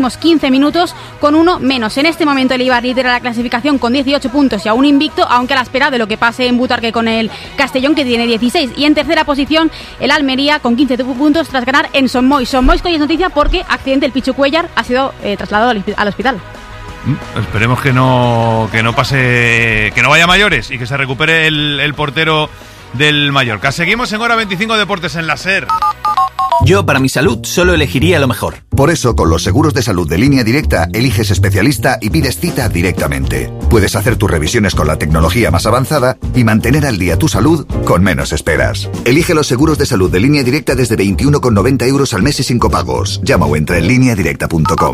15 minutos con uno menos. En este momento el Eibar lidera la clasificación con 18 puntos y aún invicto, aunque a la espera de lo que pase en Butarque con el Castellón, que tiene 16. Y en tercera posición el Almería con 15 puntos tras ganar en Son Moix. Son Moix, que hoy es noticia porque accidente, el Pichu Cuellar ha sido trasladado al hospital. Esperemos que no pase, que no vaya a mayores y que se recupere el portero del Mallorca. Seguimos en Hora 25 Deportes en la SER. Yo, para mi salud, solo elegiría lo mejor. Por eso, con los seguros de salud de Línea Directa, eliges especialista y pides cita directamente. Puedes hacer tus revisiones con la tecnología más avanzada y mantener al día tu salud con menos esperas. Elige los seguros de salud de Línea Directa desde 21,90 € al mes y sin copagos. Llama o entra en lineadirecta.com.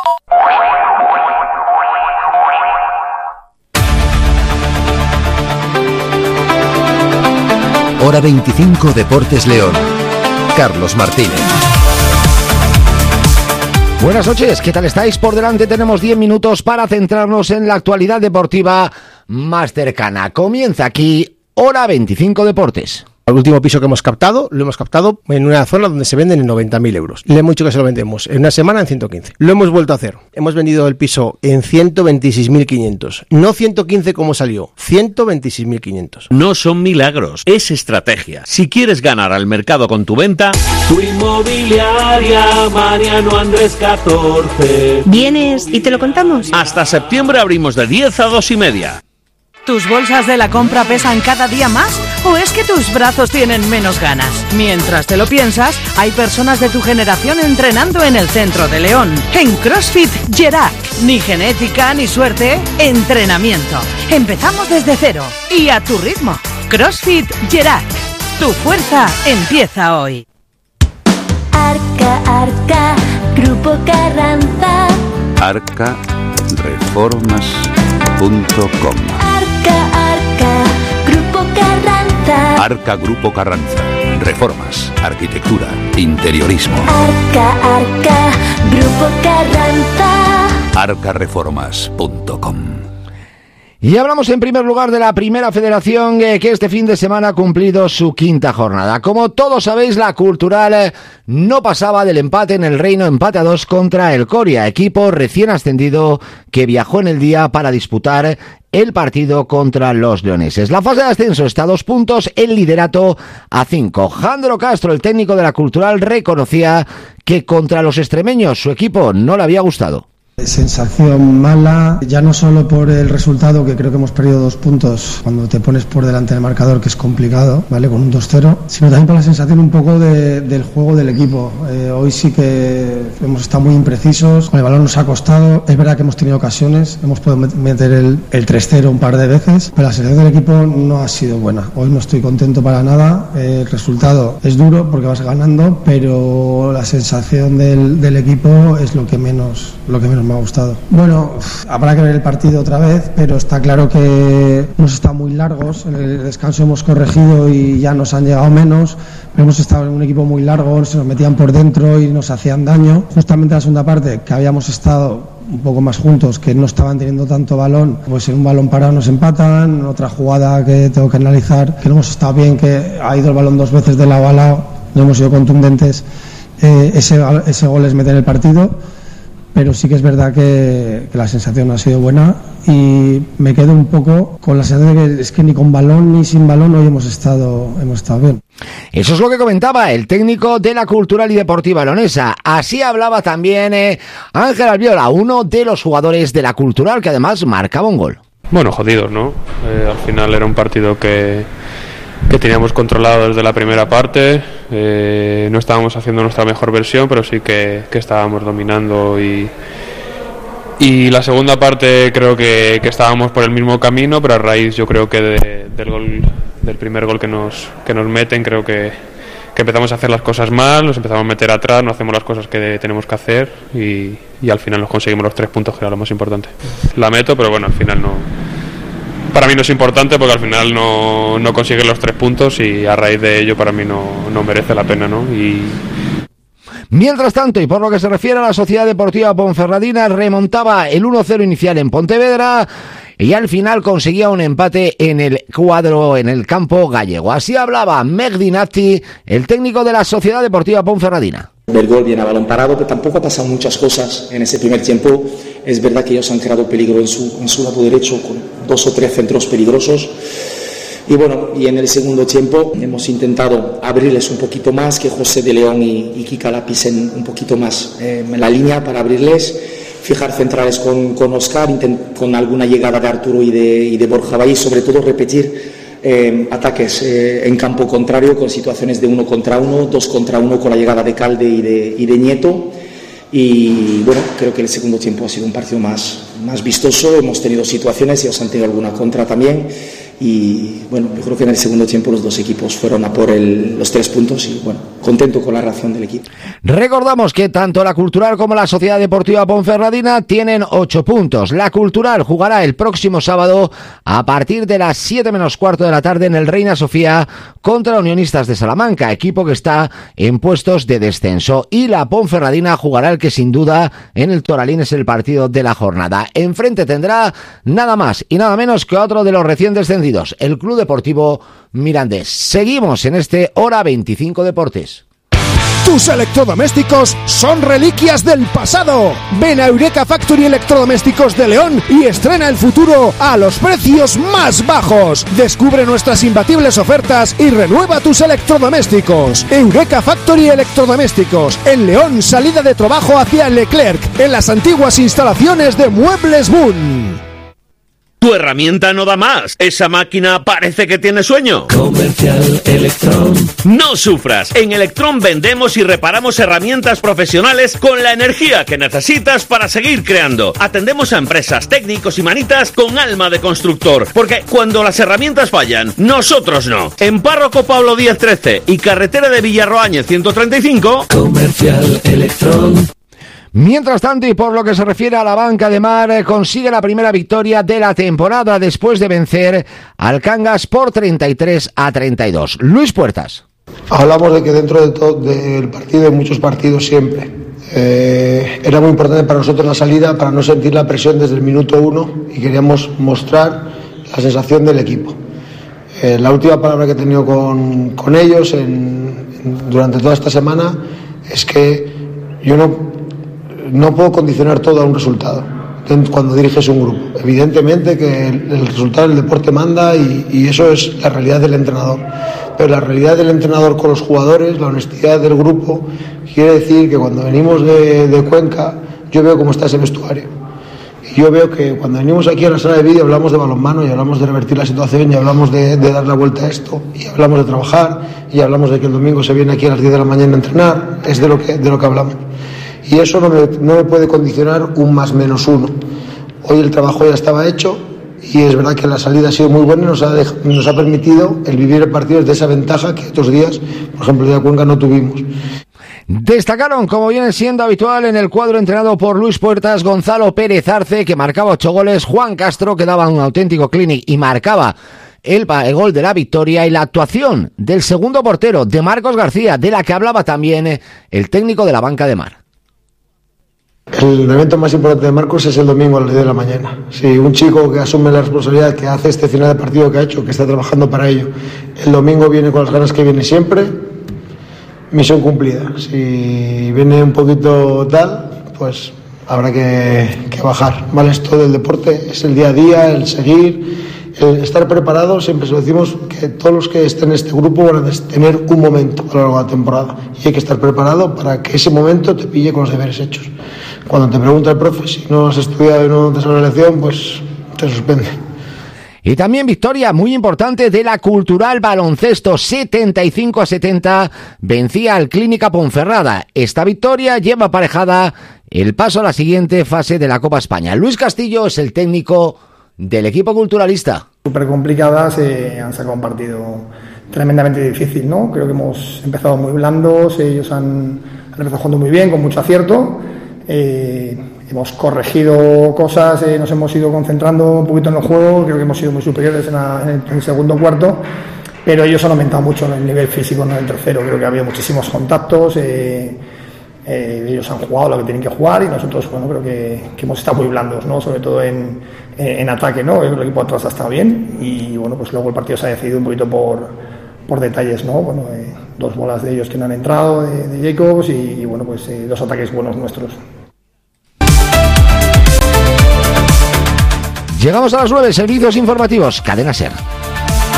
Hora 25 Deportes León. Carlos Martínez. Buenas noches, ¿qué tal estáis? Por delante tenemos 10 minutos para centrarnos en la actualidad deportiva más cercana. Comienza aquí Hora 25 Deportes. El último piso que hemos captado, lo hemos captado en una zona donde se venden en 90.000 euros. Le hemos dicho que se lo vendemos en una semana en 115. Lo hemos vuelto a hacer. Hemos vendido el piso en 126.500. No 115 como salió, 126.500. No son milagros, es estrategia. Si quieres ganar al mercado con tu venta... Tu inmobiliaria Mariano Andrés 14. ¿Vienes y te lo contamos? Hasta septiembre abrimos de 10 a 2:30. ¿Tus bolsas de la compra pesan cada día más? ¿O es que tus brazos tienen menos ganas? Mientras te lo piensas, hay personas de tu generación entrenando en el centro de León. En CrossFit Gerac. Ni genética ni suerte, entrenamiento. Empezamos desde cero y a tu ritmo. CrossFit Gerac. Tu fuerza empieza hoy. Arca, Grupo Carranza. arcareformas.com. Arca, Grupo Carranza. Arca Grupo Carranza. Reformas, arquitectura, interiorismo. Arca, Grupo Carranza. arcareformas.com. Y hablamos en primer lugar de la Primera Federación, que este fin de semana ha cumplido su quinta jornada. Como todos sabéis, la Cultural no pasaba del empate en el Reino, empate a 2 contra el Coria, equipo recién ascendido que viajó en el día para disputar el partido contra los leoneses. La fase de ascenso está a 2 puntos, el liderato a 5. Jandro Castro, el técnico de la Cultural, reconocía que contra los extremeños su equipo no le había gustado. Sensación mala, ya no solo por el resultado, que creo que hemos perdido 2 puntos cuando te pones por delante del marcador, que es complicado, ¿vale? Con un 2-0, sino también por la sensación un poco del juego del equipo. Hoy sí que hemos estado muy imprecisos, con el balón nos ha costado, es verdad que hemos tenido ocasiones, hemos podido meter el 3-0 un par de veces, pero la sensación del equipo no ha sido buena. Hoy no estoy contento para nada, el resultado es duro porque vas ganando, pero la sensación del equipo es lo que menos me ha gustado. Bueno, habrá que ver el partido otra vez, pero está claro que hemos estado muy largos, en el descanso hemos corregido y ya nos han llegado menos, pero hemos estado en un equipo muy largo, se nos metían por dentro y nos hacían daño. Justamente la segunda parte, que habíamos estado un poco más juntos, que no estaban teniendo tanto balón, pues en un balón parado nos empatan, otra jugada que tengo que analizar, que no hemos estado bien, que ha ido el balón 2 veces de lado a lado, no hemos sido contundentes, ese gol es meter el partido. Pero sí que es verdad que la sensación no ha sido buena y me quedo un poco con la sensación de que es que ni con balón ni sin balón hoy hemos estado bien. Eso es lo que comentaba el técnico de la Cultural y Deportiva leonesa. Así hablaba también Ángel Alviola, uno de los jugadores de la Cultural, que además marcaba un gol. Bueno, jodidos, ¿no? Al final era un partido que teníamos controlado desde la primera parte, no estábamos haciendo nuestra mejor versión, pero sí que estábamos dominando y la segunda parte creo que estábamos por el mismo camino, pero a raíz yo creo que del primer gol que nos meten, creo que empezamos a hacer las cosas mal, nos empezamos a meter atrás, no hacemos las cosas que tenemos que hacer y al final nos conseguimos los 3 puntos, que era lo más importante. La meto, pero bueno, al final no. Para mí no es importante porque al final no consiguen los 3 puntos y a raíz de ello para mí no merece la pena, ¿no? Mientras tanto, y por lo que se refiere a la Sociedad Deportiva Ponferradina, remontaba el 1-0 inicial en Pontevedra y al final conseguía un empate en el campo gallego. Así hablaba Mehdi Nafti, el técnico de la Sociedad Deportiva Ponferradina. El gol viene a balón parado, pero tampoco ha pasado muchas cosas en ese primer tiempo. Es verdad que ellos han creado peligro en su lado derecho con 2 o 3 centros peligrosos. Y bueno, y en el segundo tiempo hemos intentado abrirles un poquito más, que José de León y Kika la pisen un poquito más en la línea para abrirles, fijar centrales con Oscar, con alguna llegada de Arturo y de Borja Bahí, sobre todo repetir ataques en campo contrario con situaciones de 1 contra 1, 2 contra 1 con la llegada de Calde y de Nieto. Y bueno, creo que el segundo tiempo ha sido un partido más vistoso. Hemos tenido situaciones, ellos han tenido alguna contra también. Y bueno, yo creo que en el segundo tiempo los dos equipos fueron a por los 3 puntos y bueno, contento con la reacción del equipo. Recordamos que tanto la Cultural como la Sociedad Deportiva Ponferradina tienen 8 puntos. La Cultural jugará el próximo sábado a partir de las 7 menos cuarto de la tarde en el Reina Sofía contra Unionistas de Salamanca, equipo que está en puestos de descenso. Y la Ponferradina jugará el que sin duda en el Toralín es el partido de la jornada. Enfrente tendrá nada más y nada menos que otro de los recién descendidos, el Club Deportivo Mirandés. Seguimos en este Hora 25 Deportes. Tus electrodomésticos son reliquias del pasado. Ven a Eureka Factory Electrodomésticos de León y estrena el futuro a los precios más bajos. Descubre nuestras imbatibles ofertas y renueva tus electrodomésticos. Eureka Factory Electrodomésticos en León, salida de trabajo hacia Leclerc, en las antiguas instalaciones de Muebles Boom. Tu herramienta no da más. Esa máquina parece que tiene sueño. Comercial Electron. No sufras. En Electron vendemos y reparamos herramientas profesionales con la energía que necesitas para seguir creando. Atendemos a empresas, técnicos y manitas con alma de constructor. Porque cuando las herramientas fallan, nosotros no. En Párroco Pablo Díaz 13 y Carretera de Villarroáñez 135. Comercial Electron. Mientras tanto, y por lo que se refiere a la Banca de Mar, consigue la primera victoria de la temporada después de vencer al Cangas por 33-32. Luis Puertas. Hablamos de que dentro de todo del partido, hay muchos partidos siempre. Era muy importante para nosotros la salida para no sentir la presión desde el minuto 1 y queríamos mostrar la sensación del equipo. La última palabra que he tenido con ellos durante toda esta semana es que yo no puedo condicionar todo a un resultado cuando diriges un grupo. Evidentemente que el resultado del deporte manda y eso es la realidad del entrenador. Pero la realidad del entrenador con los jugadores, la honestidad del grupo, quiere decir que cuando venimos de Cuenca, yo veo cómo está ese vestuario. Y yo veo que cuando venimos aquí a la sala de vídeo hablamos de balonmano y hablamos de revertir la situación y hablamos de dar la vuelta a esto y hablamos de trabajar y hablamos de que el domingo se viene aquí a las 10 de la mañana a entrenar. Es de lo que hablamos. Y eso no me puede condicionar un +/-1. Hoy el trabajo ya estaba hecho y es verdad que la salida ha sido muy buena y nos ha permitido el vivir el partido desde esa ventaja que otros días, por ejemplo, el día de Cuenca no tuvimos. Destacaron, como viene siendo habitual en el cuadro entrenado por Luis Puertas, Gonzalo Pérez Arce, que marcaba 8 goles, Juan Castro, que daba un auténtico clinic y marcaba el gol de la victoria, y la actuación del segundo portero, de Marcos García, de la que hablaba también el técnico de la Banca de Mar. El evento más importante de Marcos es el domingo a las 10 de la mañana. Si un chico que asume la responsabilidad, que hace este final de partido que ha hecho, que está trabajando para ello, el domingo viene con las ganas que viene siempre, misión cumplida. Si viene un poquito tal, pues habrá que bajar. Vale, esto del deporte es el día a día, el seguir, el estar preparado. Siempre se lo decimos que todos los que estén en este grupo van a tener un momento a lo largo de la temporada y hay que estar preparado para que ese momento te pille con los deberes hechos. Cuando te pregunta el profe si no has estudiado y no te sale la lección, pues te suspende. Y también victoria muy importante de la Cultural Baloncesto, 75-70, vencía al Clínica Ponferrada. Esta victoria lleva aparejada el paso a la siguiente fase de la Copa España. Luis Castillo es el técnico del equipo culturalista. Súper complicadas, han sacado un partido tremendamente difícil, ¿no? Creo que hemos empezado muy blandos, ellos han empezado jugando muy bien, con mucho acierto. Hemos corregido cosas, nos hemos ido concentrando un poquito en el juego, creo que hemos sido muy superiores en el segundo cuarto, pero ellos han aumentado mucho el nivel físico en el tercero. Creo que ha habido muchísimos contactos, ellos han jugado lo que tienen que jugar y nosotros, bueno, creo que hemos estado muy blandos, ¿no? Sobre todo en ataque, ¿no? El equipo atrás ha estado bien y, bueno, pues luego el partido se ha decidido un poquito por detalles, ¿no? Bueno, 2 bolas de ellos que no han entrado, de Jacobs y bueno, pues 2 ataques buenos nuestros. Llegamos a las 9, servicios informativos, Cadena SER.